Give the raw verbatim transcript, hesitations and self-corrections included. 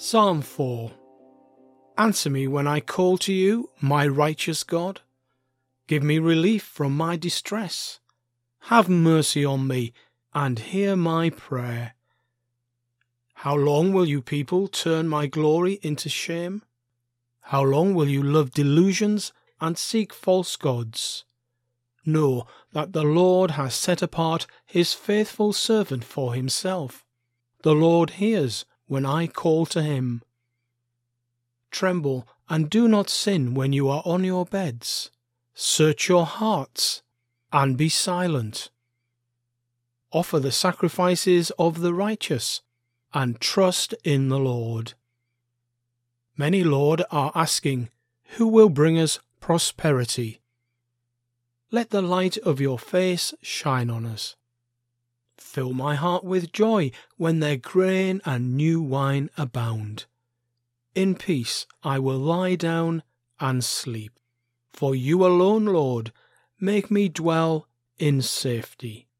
Psalm four. Answer me when I call to you, my righteous God. Give me relief from my distress. Have mercy on me, and hear my prayer. How long will you people turn my glory into shame? How long will you love delusions and seek false gods? Know that the Lord has set apart his faithful servant for himself. The Lord hears when I call to him. Tremble and do not sin when you are on your beds. Search your hearts and be silent. Offer the sacrifices of the righteous and trust in the Lord. Many, Lord, are asking, who will bring us prosperity? Let the light of your face shine on us. Fill my heart with joy when their grain and new wine abound. In peace I will lie down and sleep. For you alone, Lord, make me dwell in safety.